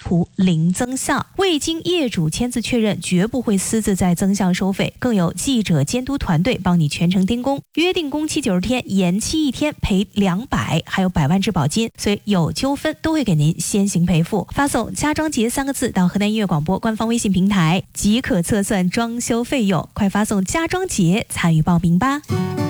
图零增项，未经业主签字确认，绝不会私自在增项收费，更有记者监督团队帮你全程盯工。约定工期90天，延期1天赔200，还有100万质保金，所以有纠纷都会给您先行赔付。发送家装节3个字到河南音乐广播官方微信平台，即可测算装修费用。快发送家装节参与报名吧。